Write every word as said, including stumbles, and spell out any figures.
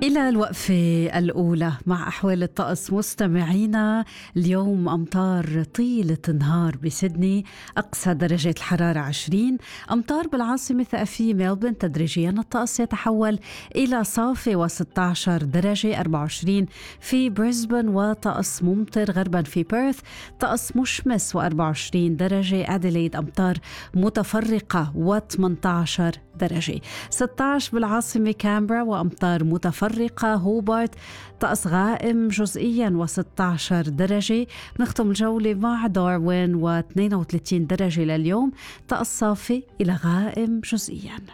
إلى الوقفة الأولى مع أحوال الطقس مستمعينا. اليوم أمطار طيلة النهار بسيدني، أقصى درجة الحرارة عشرين. أمطار بالعاصمة الثقافية ميلبورن، تدريجيا الطقس يتحول إلى صافي وستة عشر درجة. أربعة وعشرين في بريسبن وطقس ممطر. غربا في بيرث طقس مشمس وأربعة وعشرين درجة. أديلايد أمطار متفرقة وثمانية عشر درجة. ستة عشر بالعاصمة كامبرا وأمطار متفرقة. هوبارت طقس غائم جزئيا وستة عشر درجة. نختم الجولة مع داروين واثنين وثلاثين درجة لليوم، طقس صافي إلى غائم جزئيا.